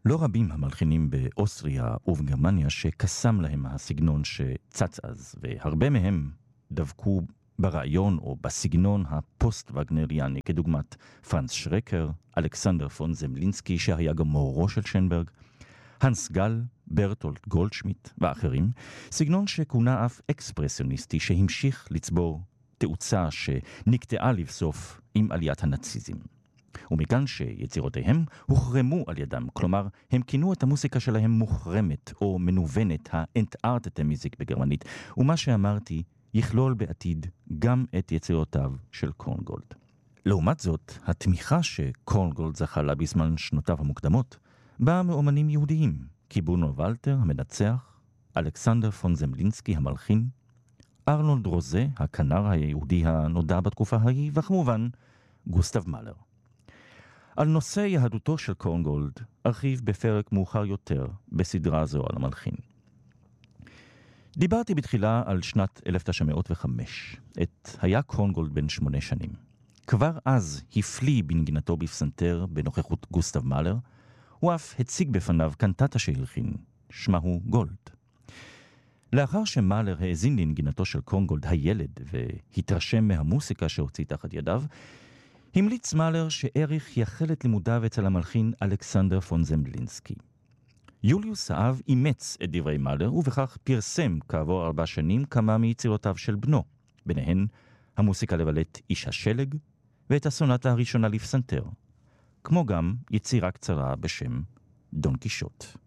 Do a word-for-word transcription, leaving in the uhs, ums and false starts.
לא רבים המלחינים באוסטריה ובגרמניה שקסם להם הסגנון שצץ אז, והרבה מהם דבקו ברעיון או בסגנון הפוסט-וגנריאני, כדוגמת פרנץ שרקר, אלכסנדר פון זמלינסקי, שהיה גם מורו של שנברג, הנס גל, ברטולט גולדשמיט ואחרים, סגנון שכונה אף אקספרסיוניסטי שהמשיך לצבור תאוצה שנקטעה לבסוף עם עליית הנאציזם. ומכאן שיצירותיהם הוחרמו על ידם, כלומר, הם כינו את המוסיקה שלהם מוחרמת או מנוונת, האנטארטטה מיזיק בגרמנית, ומה שאמרתי יכלול בעתיד גם את יצירותיו של קורנגולד. לעומת זאת, התמיכה שקורנגולד זכה לה בזמן שנותיו המוקדמות, באה מאומנים יהודיים, קיבונו ולטר המנצח, אלכסנדר פון זמלינסקי המלחין, ארנולד רוזה, הכנר היהודי הנודע בתקופה ההיא, וכמובן גוסטב מאלר. על נושא יהדותו של קורנגולד ארחיב בפרק מאוחר יותר בסדרה זו על המלחין. דיברתי בתחילה על שנת אלף תשע מאות וחמש. עת היה קורנגולד בן שמונה שנים. כבר אז הפליא בנגינתו בפסנתר בנוכחות גוסטב מאלר, הוא אף הציג בפניו קנטטה שהלחין, שמה הוא גולד. לאחר שמאלר האזין לנגינתו של קורנגולד הילד והתרשם מהמוסיקה שהוציא תחת ידיו, המליץ מאלר שעריך יחל את לימודיו אצל המלחין אלכסנדר פון זמלינסקי. יוליוס האב אימץ את דברי מאלר ובכך פרסם כעבור ארבע שנים כמה מיצירותיו של בנו, ביניהן המוסיקה לבלט איש השלג ואת הסונטה הראשונה לפסנתר, כמו גם יצירה קצרה בשם דון קישוט.